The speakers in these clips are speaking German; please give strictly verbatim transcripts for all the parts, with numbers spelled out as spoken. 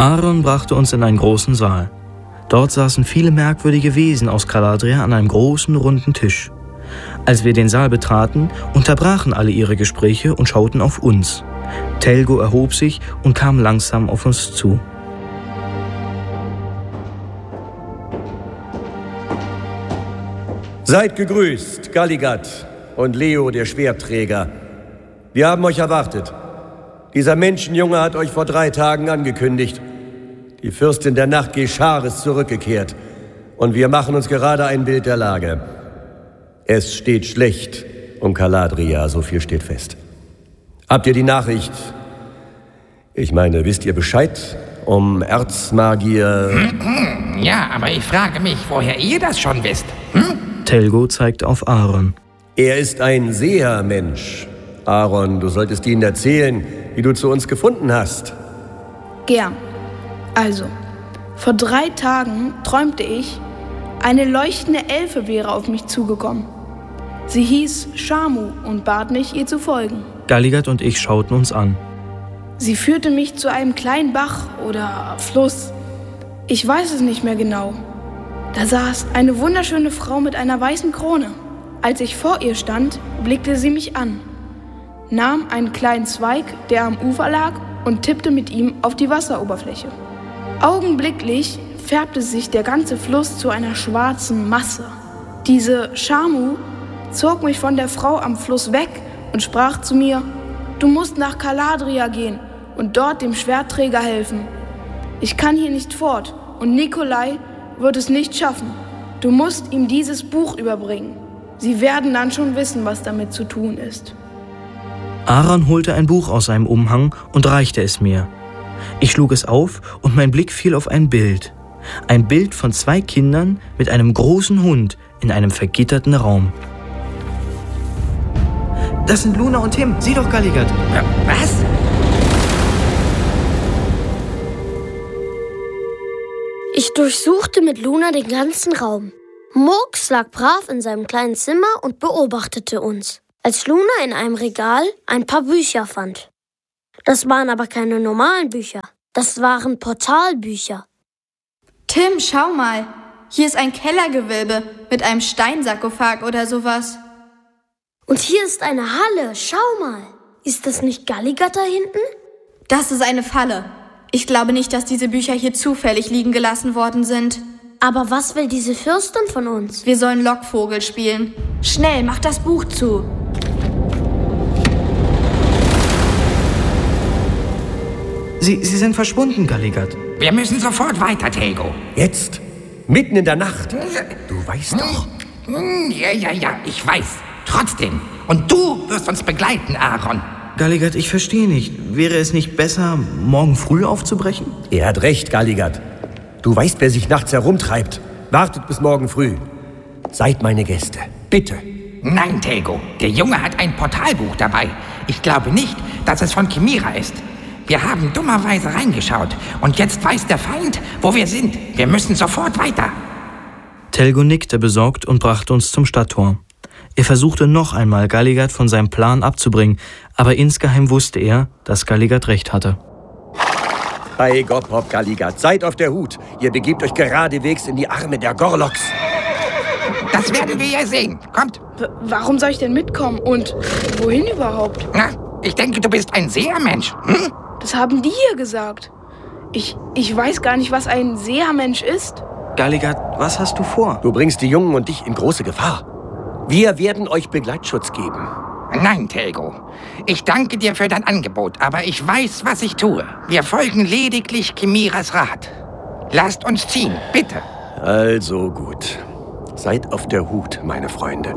Aaron brachte uns in einen großen Saal. Dort saßen viele merkwürdige Wesen aus Caladria an einem großen, runden Tisch. Als wir den Saal betraten, unterbrachen alle ihre Gespräche und schauten auf uns. Telgo erhob sich und kam langsam auf uns zu. Seid gegrüßt, Galligat und Leo, der Schwertträger. Wir haben euch erwartet. Dieser Menschenjunge hat euch vor drei Tagen angekündigt. Die Fürstin der Nacht Geschar ist zurückgekehrt. Und wir machen uns gerade ein Bild der Lage. Es steht schlecht um Caladria, so viel steht fest. Habt ihr die Nachricht? Ich meine, wisst ihr Bescheid um Erzmagier? Ja, aber ich frage mich, woher ihr das schon wisst. Hm? Telgo zeigt auf Aaron. Er ist ein Sehermensch. Aaron, du solltest ihnen erzählen, wie du zu uns gefunden hast. Gern. Also, vor drei Tagen träumte ich, eine leuchtende Elfe wäre auf mich zugekommen. Sie hieß Shamu und bat mich, ihr zu folgen. Galligat und ich schauten uns an. Sie führte mich zu einem kleinen Bach oder Fluss. Ich weiß es nicht mehr genau. Da saß eine wunderschöne Frau mit einer weißen Krone. Als ich vor ihr stand, blickte sie mich an, nahm einen kleinen Zweig, der am Ufer lag, und tippte mit ihm auf die Wasseroberfläche. Augenblicklich färbte sich der ganze Fluss zu einer schwarzen Masse. Diese Shamu zog mich von der Frau am Fluss weg und sprach zu mir: Du musst nach Caladria gehen und dort dem Schwertträger helfen. Ich kann hier nicht fort und Nikolai wird es nicht schaffen. Du musst ihm dieses Buch überbringen. Sie werden dann schon wissen, was damit zu tun ist. Aaron holte ein Buch aus seinem Umhang und reichte es mir. Ich schlug es auf und mein Blick fiel auf ein Bild. Ein Bild von zwei Kindern mit einem großen Hund in einem vergitterten Raum. Das sind Luna und Tim. Sieh doch, Galligat. Was? Ich durchsuchte mit Luna den ganzen Raum. Murks lag brav in seinem kleinen Zimmer und beobachtete uns, als Luna in einem Regal ein paar Bücher fand. Das waren aber keine normalen Bücher. Das waren Portalbücher. Tim, schau mal. Hier ist ein Kellergewölbe mit einem Steinsarkophag oder sowas. Und hier ist eine Halle. Schau mal. Ist das nicht Galligat da hinten? Das ist eine Falle. Ich glaube nicht, dass diese Bücher hier zufällig liegen gelassen worden sind. Aber was will diese Fürstin von uns? Wir sollen Lockvogel spielen. Schnell, mach das Buch zu. Sie, sie sind verschwunden, Galligat. Wir müssen sofort weiter, Telgo. Jetzt? Mitten in der Nacht? Du weißt doch. Ja, ja, ja, ich weiß. Trotzdem. Und du wirst uns begleiten, Aaron. Galligat, ich verstehe nicht. Wäre es nicht besser, morgen früh aufzubrechen? Er hat recht, Galligat. Du weißt, wer sich nachts herumtreibt. Wartet bis morgen früh. Seid meine Gäste. Bitte. Nein, Telgo. Der Junge hat ein Portalbuch dabei. Ich glaube nicht, dass es von Chimera ist. Wir haben dummerweise reingeschaut. Und jetzt weiß der Feind, wo wir sind. Wir müssen sofort weiter. Telgo nickte besorgt und brachte uns zum Stadttor. Er versuchte noch einmal, Galligat von seinem Plan abzubringen, aber insgeheim wusste er, dass Galligat recht hatte. Bei Gopop, Galligat, seid auf der Hut. Ihr begebt euch geradewegs in die Arme der Gorloks. Das werden wir ja sehen. Kommt. W- warum soll ich denn mitkommen und wohin überhaupt? Na, ich denke, du bist ein Sehermensch. Hm? Das haben die hier gesagt. Ich, ich weiß gar nicht, was ein Sehermensch ist. Galligat, was hast du vor? Du bringst die Jungen und dich in große Gefahr. Wir werden euch Begleitschutz geben. Nein, Telgo. Ich danke dir für dein Angebot, aber ich weiß, was ich tue. Wir folgen lediglich Chimeras Rat. Lasst uns ziehen, bitte. Also gut. Seid auf der Hut, meine Freunde.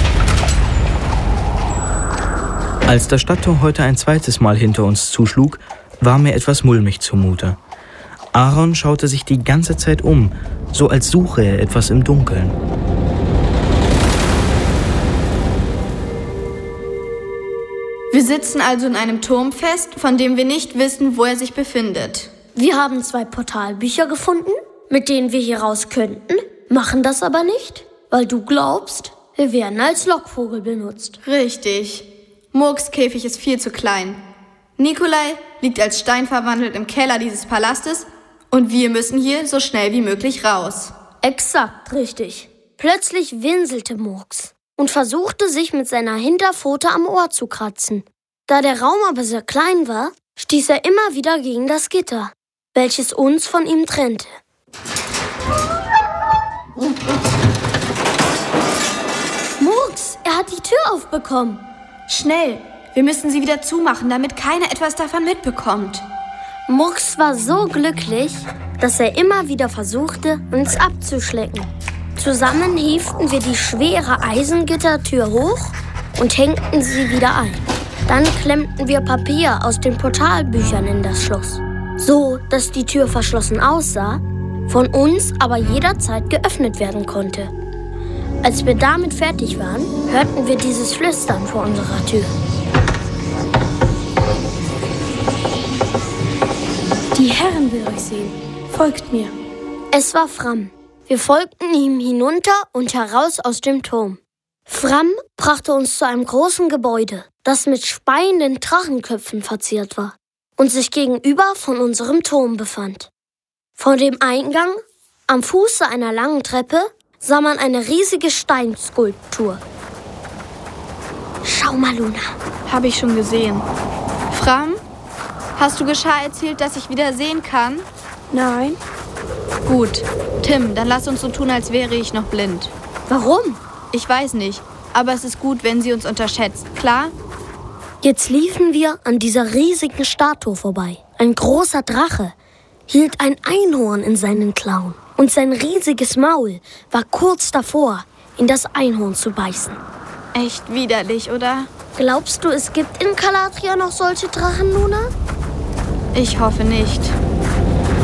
Als das Stadttor heute ein zweites Mal hinter uns zuschlug, war mir etwas mulmig zumute. Aaron schaute sich die ganze Zeit um, so als suche er etwas im Dunkeln. Wir sitzen also in einem Turm fest, von dem wir nicht wissen, wo er sich befindet. Wir haben zwei Portalbücher gefunden, mit denen wir hier raus könnten, machen das aber nicht, weil du glaubst, wir werden als Lockvogel benutzt. Richtig. Murks Käfig ist viel zu klein. Nikolai liegt als Stein verwandelt im Keller dieses Palastes Und wir müssen hier so schnell wie möglich raus. Exakt, richtig. Plötzlich winselte Murks und versuchte, sich mit seiner Hinterpfote am Ohr zu kratzen. Da der Raum aber sehr klein war, stieß er immer wieder gegen das Gitter, welches uns von ihm trennte. Murks, er hat die Tür aufbekommen. Schnell, wir müssen sie wieder zumachen, damit keiner etwas davon mitbekommt. Murks war so glücklich, dass er immer wieder versuchte, uns abzuschlecken. Zusammen hieften wir die schwere Eisengittertür hoch und hängten sie wieder ein. Dann klemmten wir Papier aus den Portalbüchern in das Schloss, so dass die Tür verschlossen aussah, von uns aber jederzeit geöffnet werden konnte. Als wir damit fertig waren, hörten wir dieses Flüstern vor unserer Tür. Die Herrin will euch sehen. Folgt mir. Es war Fram. Wir folgten ihm hinunter und heraus aus dem Turm. Fram brachte uns zu einem großen Gebäude, das mit speienden Drachenköpfen verziert war und sich gegenüber von unserem Turm befand. Vor dem Eingang, am Fuße einer langen Treppe, sah man eine riesige Steinskulptur. Schau mal, Luna. Habe ich schon gesehen. Fram, hast du Geschah erzählt, dass ich wieder sehen kann? Nein. Gut. Tim, dann lass uns so tun, als wäre ich noch blind. Warum? Ich weiß nicht, aber es ist gut, wenn sie uns unterschätzt, klar? Jetzt liefen wir an dieser riesigen Statue vorbei. Ein großer Drache hielt ein Einhorn in seinen Klauen. Und sein riesiges Maul war kurz davor, in das Einhorn zu beißen. Echt widerlich, oder? Glaubst du, es gibt in Caladria noch solche Drachen, Luna? Ich hoffe nicht.